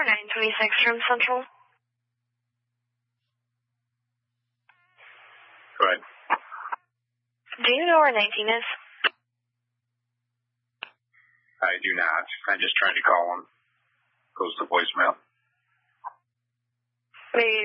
926 from Central. Go ahead. Do you know where 19 is? I do not. I just tried to call him. Goes to voicemail. Maybe